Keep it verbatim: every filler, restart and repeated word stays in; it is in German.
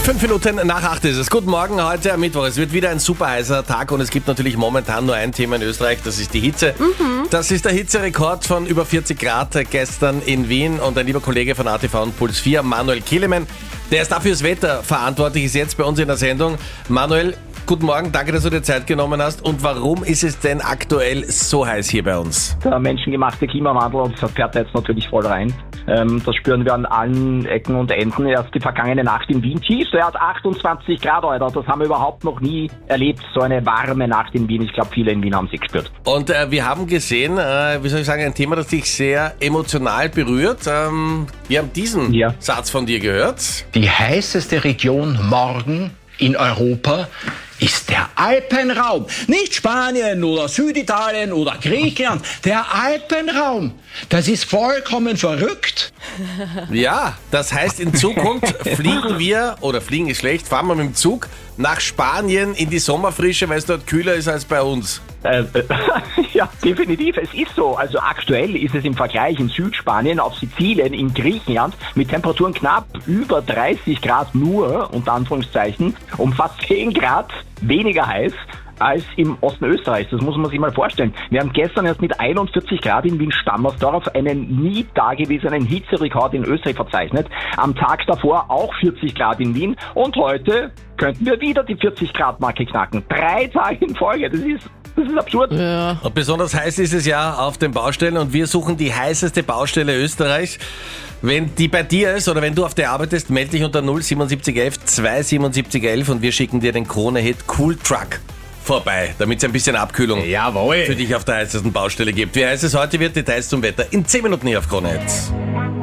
Fünf Minuten nach acht ist es. Guten Morgen, heute am Mittwoch. Es wird wieder ein super heißer Tag und es gibt natürlich momentan nur ein Thema in Österreich, das ist die Hitze. Mhm. Das ist der Hitzerekord von über vierzig Grad gestern in Wien und ein lieber Kollege von A T V und Puls vier, Manuel Killemen, der ist dafür das Wetter verantwortlich, ist jetzt bei uns in der Sendung. Manuel, guten Morgen, danke, dass du dir Zeit genommen hast. Und warum ist es denn aktuell so heiß hier bei uns? Der menschengemachte Klimawandel fährt jetzt natürlich voll rein. Das spüren wir an allen Ecken und Enden. Erst die vergangene Nacht in Wien tief, er hat achtundzwanzig Grad, Alter. Das haben wir überhaupt noch nie erlebt, so eine warme Nacht in Wien. Ich glaube, viele in Wien haben sie gespürt. Und äh, wir haben gesehen, äh, wie soll ich sagen, ein Thema, das dich sehr emotional berührt. Ähm, wir haben diesen ja. Satz von dir gehört. Die heißeste Region morgen in Europa ist der Alpenraum. Nicht Spanien oder Süditalien oder Griechenland. Der Alpenraum. Das ist vollkommen verrückt. Ja, das heißt, in Zukunft fliegen wir, oder fliegen ist schlecht, fahren wir mit dem Zug nach Spanien in die Sommerfrische, weil es dort kühler ist als bei uns. Äh, äh, ja, definitiv. Es ist so. Also aktuell ist es im Vergleich in Südspanien, auf Sizilien, in Griechenland mit Temperaturen knapp über dreißig Grad nur, unter Anführungszeichen, um fast zehn Grad weniger heiß als im Osten Österreichs. Das muss man sich mal vorstellen. Wir haben gestern erst mit einundvierzig Grad in Wien-Stammersdorf einen nie dagewesenen Hitzerekord in Österreich verzeichnet. Am Tag davor auch vierzig Grad in Wien und heute könnten wir wieder die vierzig Grad Marke knacken. Drei Tage in Folge. Das ist Das ist absurd. Ja. Und besonders heiß ist es ja auf den Baustellen und wir suchen die heißeste Baustelle Österreichs. Wenn die bei dir ist oder wenn du auf der arbeitest, melde dich unter null siebenundsiebzig elf zweihundertsiebenundsiebzig elf und wir schicken dir den Krone-Hit Cool Truck vorbei, damit es ein bisschen Abkühlung Jawohl. für dich auf der heißesten Baustelle gibt. Wie heiß es heute wird, Details zum Wetter in zehn Minuten hier auf Krone Hit.